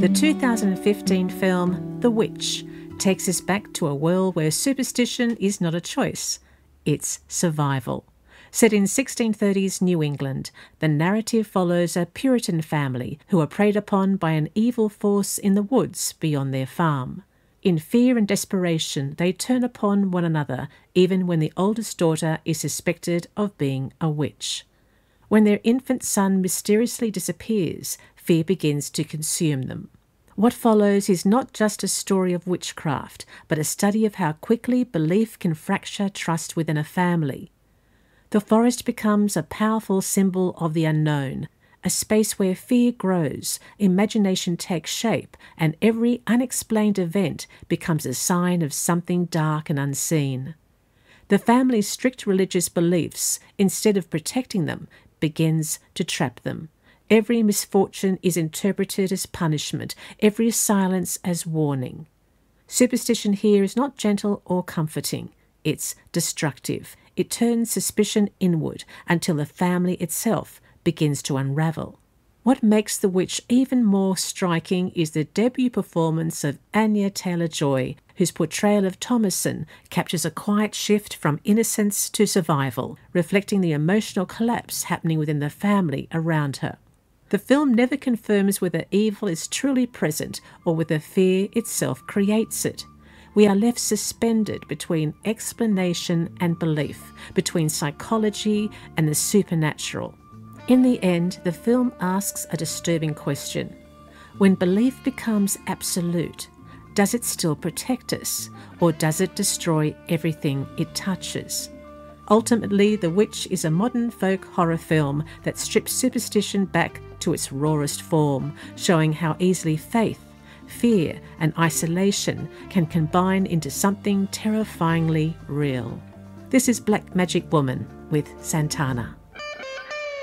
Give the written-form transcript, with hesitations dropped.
The 2015 film The Witch takes us back to a world where superstition is not a choice, it's survival. Set in 1630s New England, the narrative follows a Puritan family who are preyed upon by an evil force in the woods beyond their farm. In fear and desperation, they turn upon one another, even when the oldest daughter is suspected of being a witch. When their infant son mysteriously disappears, fear begins to consume them. What follows is not just a story of witchcraft, but a study of how quickly belief can fracture trust within a family. The forest becomes a powerful symbol of the unknown, a space where fear grows, imagination takes shape, and every unexplained event becomes a sign of something dark and unseen. The family's strict religious beliefs, instead of protecting them, begins to trap them. Every misfortune is interpreted as punishment, every silence as warning. Superstition here is not gentle or comforting, it's destructive. It turns suspicion inward until the family itself begins to unravel. What makes The Witch even more striking is the debut performance of Anya Taylor-Joy, whose portrayal of Thomasin captures a quiet shift from innocence to survival, reflecting the emotional collapse happening within the family around her. The film never confirms whether evil is truly present or whether fear itself creates it. We are left suspended between explanation and belief, between psychology and the supernatural. In the end, the film asks a disturbing question. When belief becomes absolute, does it still protect us, or does it destroy everything it touches? Ultimately, The Witch is a modern folk horror film that strips superstition back to its rawest form, showing how easily faith, fear and isolation can combine into something terrifyingly real. This is Black Magic Woman with Santana.